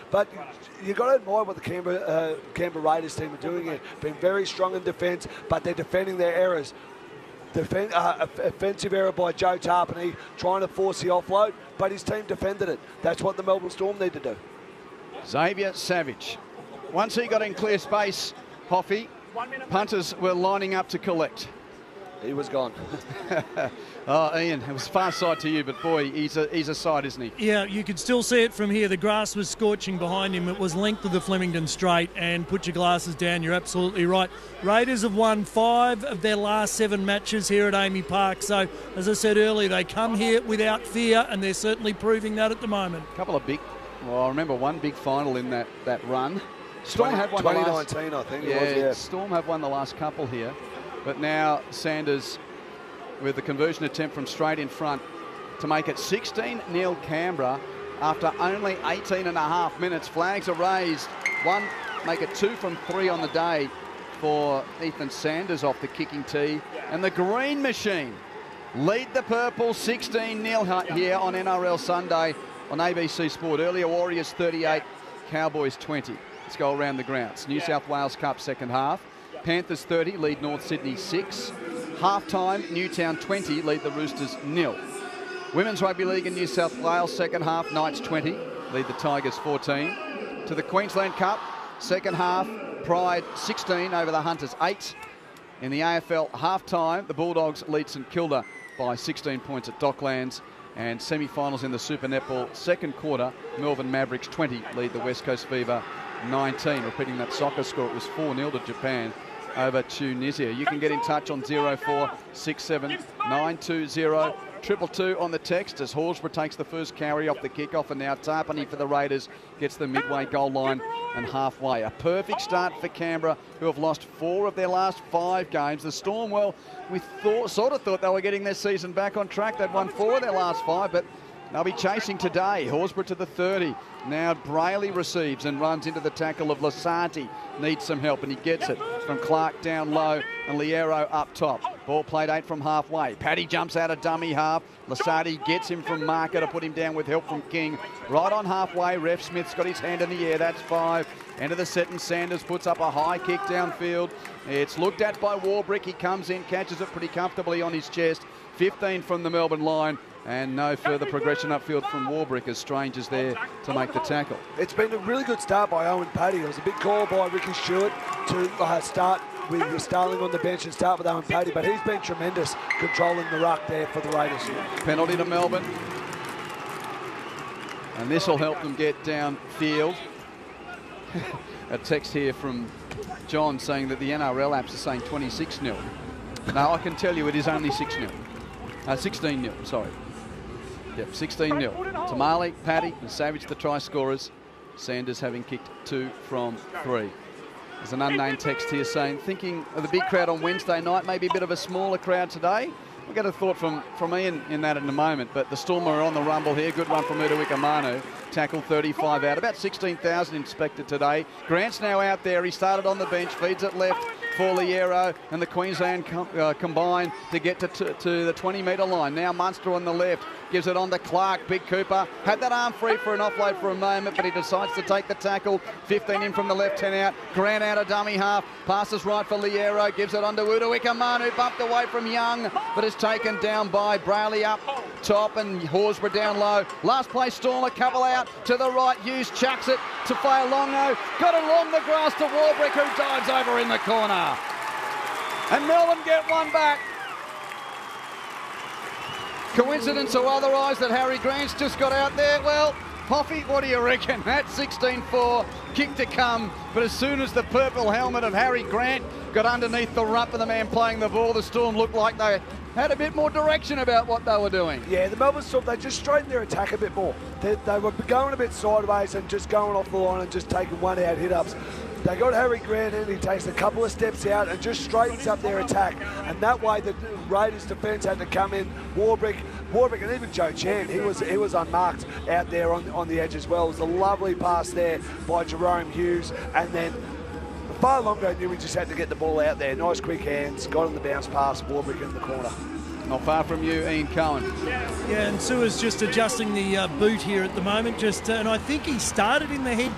But you've got to admire what the Canberra Raiders team are doing here. Being very strong in defence, but they're defending their errors. Offensive error by Joe Tarpany, trying to force the offload, but his team defended it. That's what the Melbourne Storm need to do. Xavier Savage. Once he got in clear space, Hoffy, punters were lining up to collect. He was gone. Oh, Ian, it was far side to you, but boy, he's a side, isn't he? Yeah, you could still see it from here. The grass was scorching behind him. It was length of the Flemington Straight, and put your glasses down. You're absolutely right. Raiders have won 5 of their last 7 matches here at Amy Park. So, as I said earlier, they come here without fear, and they're certainly proving that at the moment. A couple of I remember one big final in that run. Storm have won 2019, I think it was, yeah. Storm have won the last couple here. But now Sanders with the conversion attempt from straight in front to make it 16-0 Canberra after only 18 and a half minutes. Flags are raised. Make it 2 from 3 on the day for Ethan Sanders off the kicking tee. And the Green Machine lead the Purple 16-0 here on NRL Sunday on ABC Sport. Earlier Warriors 38, Cowboys 20. Let's go around the grounds. New South Wales Cup second half. Panthers 30, lead North Sydney 6. Half-time, Newtown 20, lead the Roosters 0. Women's Rugby League in New South Wales, second half, Knights 20, lead the Tigers 14. To the Queensland Cup, second half, Pride 16 over the Hunters 8. In the AFL half-time, the Bulldogs lead St Kilda by 16 points at Docklands. And semi-finals in the Super Netball second quarter, Melbourne Mavericks 20, lead the West Coast Fever 19. Repeating that soccer score, it was 4-0 to Japan over Tunisia. You can get in touch on 0467 920 222 on the text as Horsburgh takes the first carry off the kickoff, and now Tarpany for the Raiders gets the midway goal line and halfway. A perfect start for Canberra, who have lost 4 of their last 5 games. The Storm, well, we sort of thought they were getting their season back on track. They'd won 4 of their last 5, but they'll be chasing today. Horsburgh to the 30. Now Brayley receives and runs into the tackle of Lasati. Needs some help, and he gets it from Clark down low and Liero up top. Ball played 8 from halfway. Paddy jumps out of dummy half. Lasati gets him from marker to put him down with help from King. Right on halfway, Ref Smith's got his hand in the air. That's 5. End of the set, and Sanders puts up a high kick downfield. It's looked at by Warbrick. He comes in, catches it pretty comfortably on his chest. 15 from the Melbourne line. And no further progression upfield from Warbrick as Strange is there to make the tackle. It's been a really good start by Owen Paddy. It was a big call by Ricky Stewart to start with Starling on the bench and start with Owen Paddy, but he's been tremendous controlling the ruck there for the Raiders. Penalty to Melbourne. And this will help them get downfield. A text here from John saying that the NRL apps are saying 26-0. No, I can tell you it is only 6-0. 16-0, sorry. Yep, 16-0. Tamale, Paddy and Savage the try scorers. Sanders having kicked 2 from 3. There's an unnamed text here saying, thinking of the big crowd on Wednesday night, maybe a bit of a smaller crowd today. We'll get a thought from Ian in that in a moment, but the Storm are on the rumble here. Good run from Udawika Manu. Tackle 35 out. About 16,000 inspected today. Grant's now out there. He started on the bench, feeds it left for Liero, and the Queensland combine to get to the 20-metre line. Now Munster on the left, gives it on to Clark. Big Cooper had that arm free for an offload for a moment, but he decides to take the tackle. 15 in from the left, 10 out. Grant out of dummy half, passes right for Liero, gives it on to Udawika Manu, bumped away from Young, but is taken down by Brayley up top and Horsburgh down low. Last play, Storm, a couple out to the right. Hughes chucks it to Failongo. Got it along the grass to Warbrick, who dives over in the corner. And Melbourne get one back. Coincidence or otherwise that Harry Grant's just got out there? Well, Hoffy, what do you reckon? That's 16-4, kick to come. But as soon as the purple helmet of Harry Grant got underneath the rump of the man playing the ball, the Storm looked like they had a bit more direction about what they were doing. Yeah, the Melbourne Storm, they just straightened their attack a bit more. They were going a bit sideways and just going off the line and just taking one-out hit-ups. They got Harry Grant in, he takes a couple of steps out and just straightens up their attack. And that way the Raiders defence had to come in. Warbrick and even Joe Chan, he was unmarked out there on the edge as well. It was a lovely pass there by Jerome Hughes. And then Failongo knew he just had to get the ball out there. Nice quick hands, got on the bounce pass, Warbrick in the corner. Not far from you, Ian Cohen. Yeah, and Sua's just adjusting the boot here at the moment. And I think he started in the head